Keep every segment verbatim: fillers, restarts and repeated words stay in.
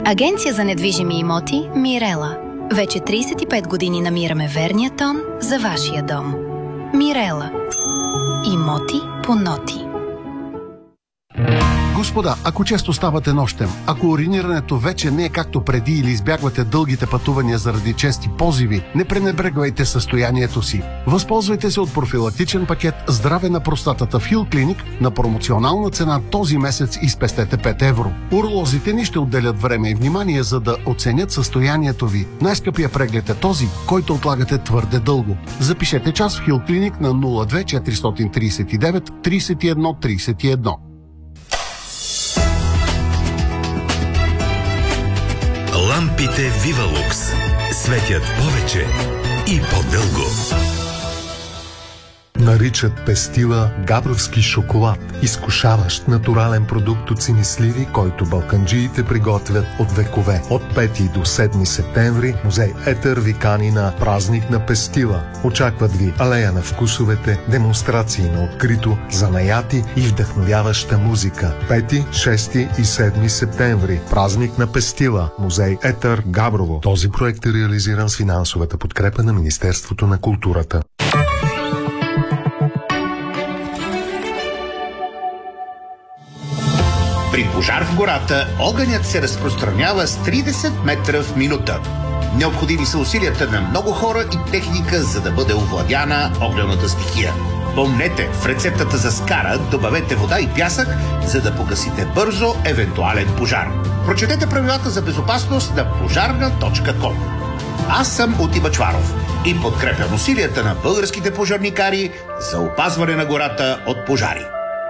Агенция за недвижими имоти Мирела. Вече трийсет и пет години намираме верния тон за вашия дом. Мирела. Имоти по ноти. Господа, ако често ставате нощем, ако уринирането вече не е както преди или избягвате дългите пътувания заради чести позиви, не пренебрегвайте състоянието си. Възползвайте се от профилактичен пакет Здраве на простатата в Хил Клиник на промоционална цена този месец и спестете пет евро. Уролозите ни ще отделят време и внимание, за да оценят състоянието ви. Най-скъпия преглед е този, който отлагате твърде дълго. Запишете час в Хил Клиник на нула две четиристотин трийсет и девет трийсет и едно трийсет и едно. Лампите Вивалукс светят повече и по-дълго. Наричат пестила габровски шоколад, изкушаващ натурален продукт от синисливи, който балканджиите приготвят от векове. От пети до седми септември музей Етър ви кани на празник на пестила. Очакват ви алея на вкусовете, демонстрации на открито, занаяти и вдъхновяваща музика. пети, шести и седми септември. Празник на пестила. Музей Етър, Габрово. Този проект е реализиран с финансовата подкрепа на Министерството на културата. При пожар в гората огънят се разпространява с трийсет метра в минута. Необходими са усилията на много хора и техника, за да бъде овладяна огнената стихия. Помнете, в рецептата за скара добавете вода и пясък, за да погасите бързо евентуален пожар. Прочетете правилата за безопасност на пожарна точка ком. Аз съм Оти Бъчваров и подкрепям усилията на българските пожарникари за опазване на гората от пожари.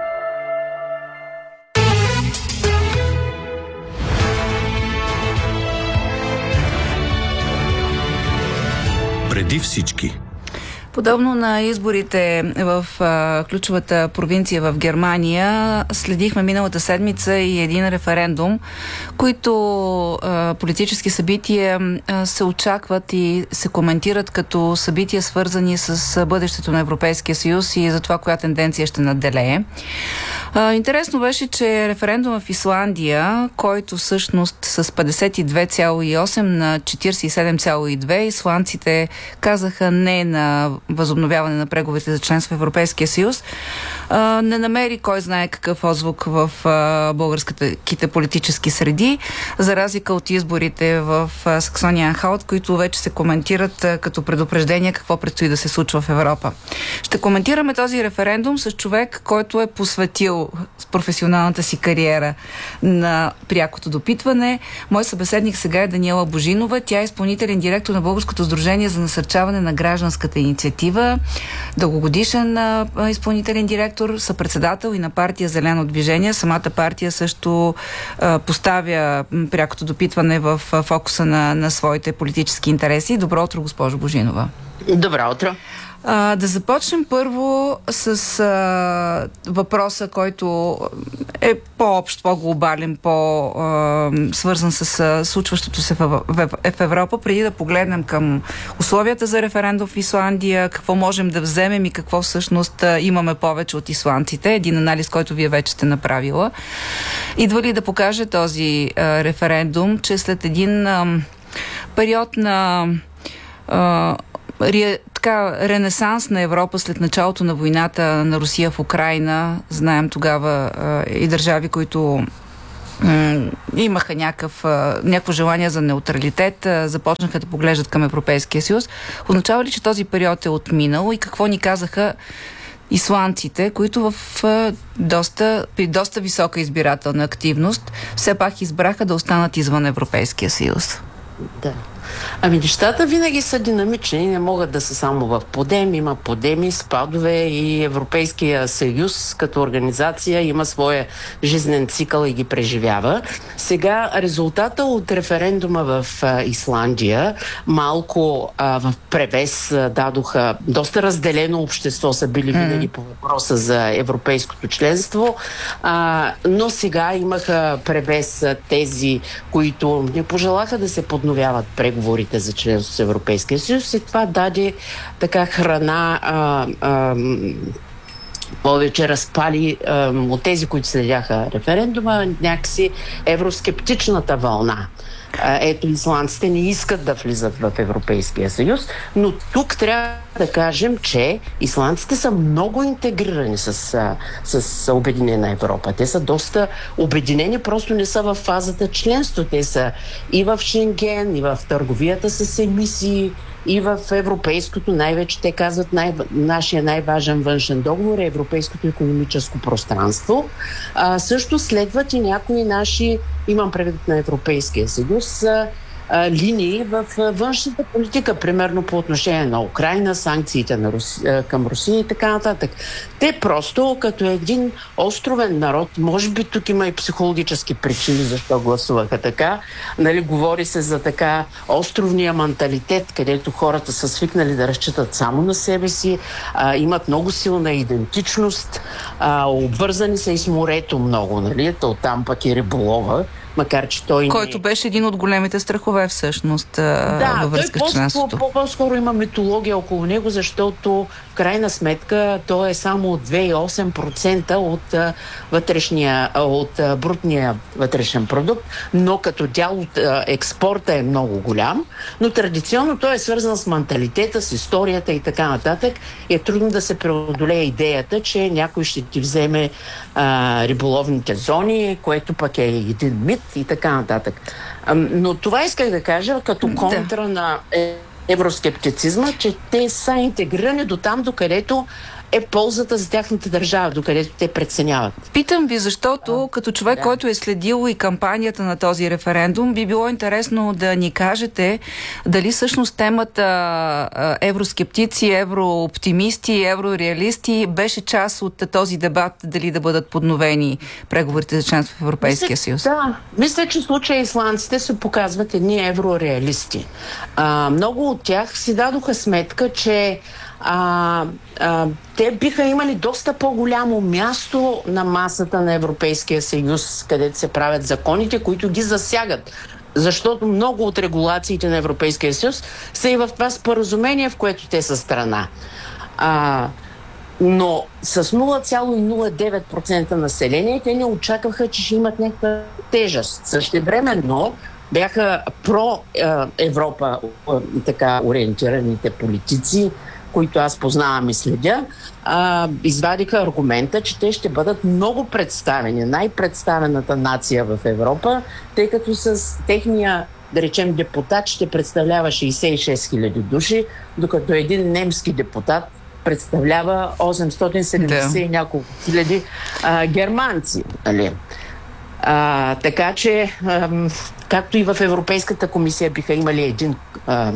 Преди всички. Подобно на изборите в а, ключовата провинция в Германия, следихме миналата седмица и един референдум, които а, политически събития а, се очакват и се коментират като събития, свързани с бъдещето на Европейския съюз и за това коя тенденция ще надделее. А, интересно беше, че референдума в Исландия, който всъщност с петдесет и две цяло и осем на четирийсет и седем цяло и две, исландците казаха не на възобновяване на преговорите за членство в Европейския съюз, а, не намери кой знае какъв отзвук в а, българските политически среди, за разлика от изборите в а, Саксония-Анхалт, които вече се коментират а, като предупреждение какво предстои да се случва в Европа. Ще коментираме този референдум с човек, който е посветил с професионалната си кариера на прякото допитване. Мой събеседник сега е Даниела Божинова. Тя е изпълнителен директор на Българското сдружение за насърчаване на гражданската инициатива, дългогодишен а, изпълнителен директор, съпредседател и на партия Зелено движение. Самата партия също а, поставя прякото допитване в а, фокуса на, на своите политически интереси. Добро утро, госпожо Божинова. Добро утро. А, да започнем първо с а, въпроса, който е по-общ, по-глобален, по-свързан с а, случващото се в, в, в Европа, преди да погледнем към условията за референдум в Исландия, какво можем да вземем и какво всъщност а, имаме повече от исландците. Един анализ, който вие вече сте направила. Идва ли да покаже този а, референдум, че след един а, период на а, ре, така, ренесанс на Европа след началото на войната на Русия в Украйна, знаем тогава а, и държави, които м- имаха някакъв, а, някакво желание за неутралитет, а, започнаха да поглеждат към Европейския съюз. Означава ли, че този период е отминал и какво ни казаха исландците, които в а, доста, при доста висока избирателна активност все пак избраха да останат извън Европейския съюз? Да. Ами нещата винаги са динамични, не могат да са само в подем, има подеми, спадове и Европейския съюз като организация има своя жизнен цикъл и ги преживява. Сега резултата от референдума в а, Исландия малко а, в превес а, дадоха доста разделено общество, са били винаги по въпроса за европейското членство, а, но сега имаха превес а, тези, които не пожелаха да се подновяват преговорите за членство с Европейския съюз и това даде така храна а, а, повече разпали е, от тези, които следяха референдума, някакси евроскептичната вълна. Ето, исландците не искат да влизат в Европейския съюз, но тук трябва да кажем, че исландците са много интегрирани с, с Обединена Европа. Те са доста обединени, просто не са в фазата членство. Те са и в Шенген, и в търговията с емисии, и в европейското, най-вече те казват, най- нашия най-важен външен договор е Европейското икономическо пространство. А, също следват и някои наши, имам предвид на Европейския съюз, а, а, линии в а, външната политика, примерно по отношение на Украйна, санкциите на Руси, а, към Русия и така нататък. Те просто като един островен народ, може би тук има и психологически причини защо гласуваха така, нали, говори се за така островния менталитет, където хората са свикнали да разчитат само на себе си, а, имат много силна идентичност, а, обвързани са и с морето много, нали, оттам пък и риболова, макар че той който не... беше един от големите страхове всъщност да, във връзка той с членството. По- по-скоро има митология около него, защото в крайна сметка той е само две цяло и осем процента от а, вътрешния, от а, брутния вътрешен продукт, но като дял от а, експорта е много голям, но традиционно той е свързан с менталитета, с историята и така нататък. И е трудно да се преодолее идеята, че някой ще ти вземе а, риболовните зони, което пък е един мит и така нататък. А, но това исках да кажа като контра да. на евроскептицизма, че те са интегрирани до там, докъдето е ползата за тяхната държава, докъдето те преценяват. Питам ви, защото а, като човек, да. който е следил и кампанията на този референдум, би било интересно да ни кажете дали всъщност темата а, евроскептици, еврооптимисти, еврореалисти беше част от този дебат, дали да бъдат подновени преговорите за членство в Европейския мисля, съюз. Да, мисля, че в случая исландците се показват едни еврореалисти. А, много от тях си дадоха сметка, че А, а, те биха имали доста по-голямо място на масата на Европейския съюз, където се правят законите, които ги засягат. Защото много от регулациите на Европейския съюз са и в това споразумение, в което те са страна. А, но с нула цяло и нула девет процента население те не очакваха, че ще имат някаква тежест. Същевременно бяха про-Европа така ориентираните политици, които аз познавам и следя, а, извадиха аргумента, че те ще бъдат много представени, най-представената нация в Европа, тъй като с техния, да речем, депутат ще представлява шейсет и шест хиляди души, докато един немски депутат представлява осемстотин седемдесет да. и няколко хиляди а, германци. Нали? А, така че, а, както и в Европейската комисия биха имали един а,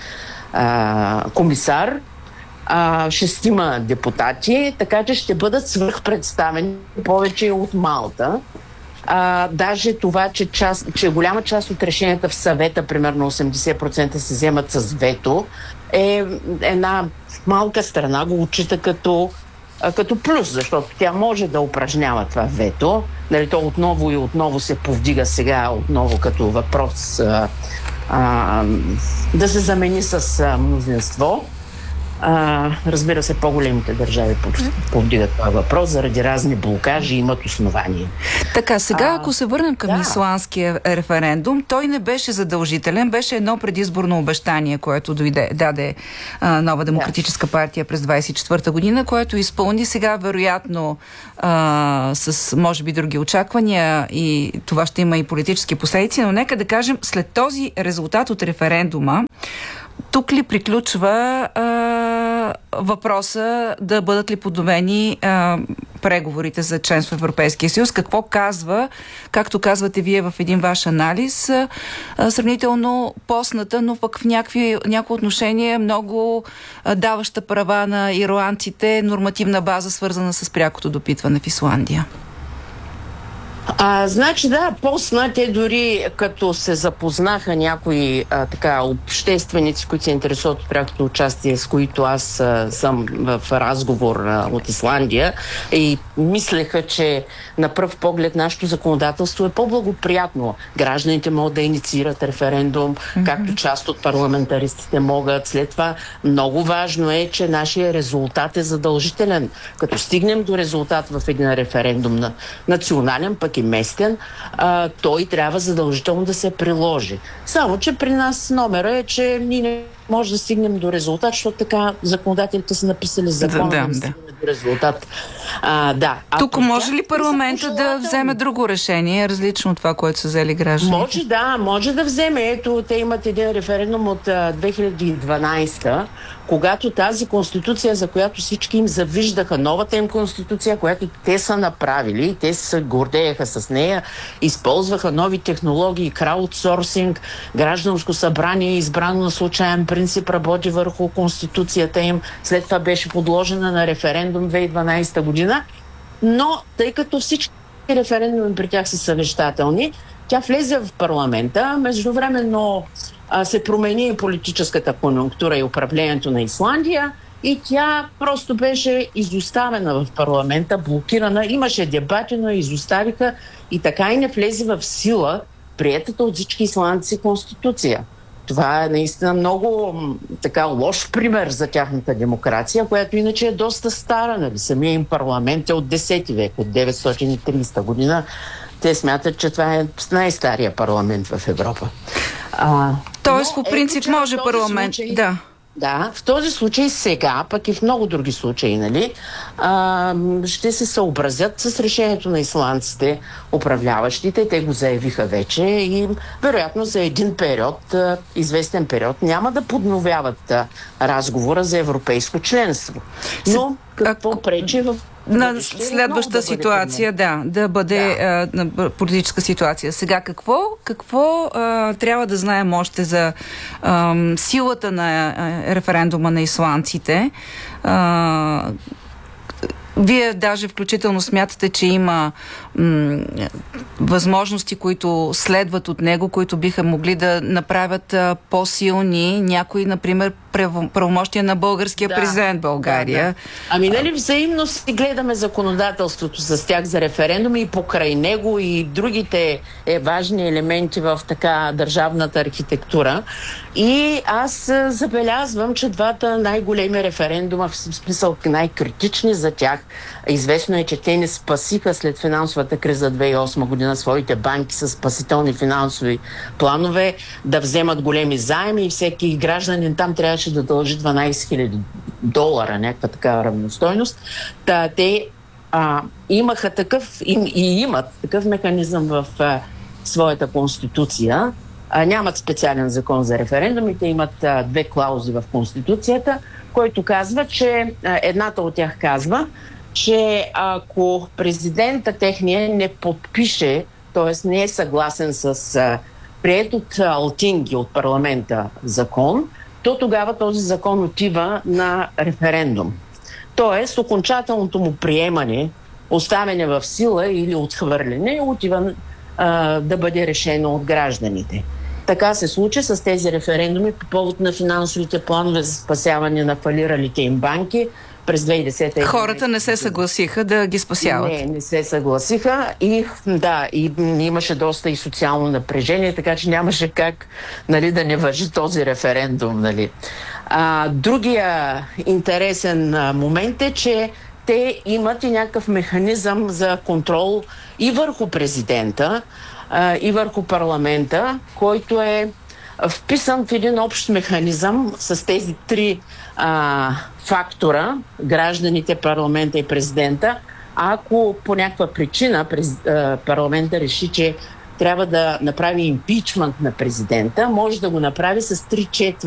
а, комисар, А, шестима депутати, така че ще бъдат свръхпредставени повече от Малта. А, даже това, че, част, че голяма част от решенията в съвета, примерно осемдесет процента се вземат с вето, е една малка страна го отчита като, а, като плюс, защото тя може да упражнява това вето. Нали, то отново и отново се повдига сега, отново като въпрос а, а, да се замени с а, мнозинство. А, разбира се, по-големите държави повдигат това въпрос заради разни блокажи и имат основания. Така, сега а, ако се върнем към да. исландския референдум, той не беше задължителен, беше едно предизборно обещание, което дойде, даде а, Нова демократическа партия през двадесет и четвърта година, което изпълни сега вероятно а, с може би други очаквания и това ще има и политически последици, но нека да кажем, след този резултат от референдума, тук ли приключва а, въпроса да бъдат ли подновени а, преговорите за членство в Европейския съюз? Какво казва, както казвате вие в един ваш анализ, а, сравнително постната, но пък в някакви, някои отношения много а, даваща права на ирландците нормативна база, свързана с прякото допитване в Исландия? А, значи да, посна те дори като се запознаха някои а, така общественици, които се интересуват от прякото участие, с които аз а, съм в разговор а, от Исландия и мислеха, че на пръв поглед нашето законодателство е по-благоприятно. Гражданите могат да инициират референдум, mm-hmm. както част от парламентаристите могат. След това много важно е, че нашия резултат е задължителен. Като стигнем до резултат в един референдум на национален, пък и местен, а, той трябва задължително да се приложи. Само, че при нас номера е, че ние не може да стигнем до резултат, защото така законодателите са написали закон да, да, да стигнем до резултат. А, да. Тук може ли парламента да вземе друго решение, различно от това, което са взели гражданите? Може, да, може да вземе. Ето, те имат един референдум от а, две хиляди и дванадесета, когато тази конституция, за която всички им завиждаха, новата им конституция, която те са направили, те се гордееха с нея, използваха нови технологии, краудсорсинг, гражданско събрание, избрано на случайен принцип, работи върху конституцията им. След това беше подложена на референдум две хиляди и дванадесета година. Но, тъй като всички референдуми при тях са съвещателни, тя влезе в парламента. Междувременно а, се промени и политическата конюнктура и управлението на Исландия и тя просто беше изоставена в парламента, блокирана. Имаше дебати, но изоставиха и така и не влезе в сила приетата от всички исландци конституция. Това е наистина много така лош пример за тяхната демокрация, която иначе е доста стара. Нали? Самия им парламент е от десети век, от деветстотин и тридесета година. Те смятат, че това е най-стария парламент в Европа. А, Тоест, по принцип, ето, може парламент... Случай, да. Да, в този случай сега, пък и в много други случаи, нали, а, ще се съобразят с решението на исландците, управляващите. Те го заявиха вече и вероятно за един период, а, известен период, няма да подновяват а, разговора за европейско членство. Но какво а... пречи в на следваща да ситуация, да, да бъде да. А, политическа ситуация. Сега какво, какво а, трябва да знаем още за а, силата на а, референдума на исландците? А, Вие даже включително смятате, че има м- възможности, които следват от него, които биха могли да направят а, по-силни някои, например, правомощия на българския да, президент България. Да, да. Ами нали взаимно си гледаме законодателството с тях за референдуми и покрай него и другите е, важни елементи в така държавната архитектура. И аз забелязвам, че двата най-големи референдума, в смисъл най-критични за тях, известно е, че те не спасиха след финансовата криза две хиляди и осма година своите банки с спасителни финансови планове да вземат големи заеми и всеки гражданин там трябваше да дължи дванадесет хиляди долара, някаква такава равностойност. Та те а, имаха такъв им, и имат такъв механизъм в а, своята конституция. А, нямат специален закон за референдумите, имат а, две клаузи в конституцията, който казва, че а, едната от тях казва, че ако президента техния не подпише, т.е. не е съгласен с а, приет от Алтинги, от парламента закон, то тогава този закон отива на референдум. Тоест, окончателното му приемане, оставяне в сила или отхвърляне, отива а, да бъде решено от гражданите. Така се случи с тези референдуми по повод на финансовите планове за спасяване на фалиралите им банки през две хиляди и десета. Хората не се съгласиха да ги спасяват. Не, не се съгласиха и да, и имаше доста и социално напрежение, така че нямаше как, нали, да не важи този референдум. Нали. А, другия интересен а, момент е, че те имат и някакъв механизъм за контрол и върху президента, а, и върху парламента, който е вписан в един общ механизъм с тези три а, фактора, гражданите, парламента и президента. А ако по някаква причина през, а, парламента реши, че трябва да направи импичмент на президента, може да го направи с три четвърти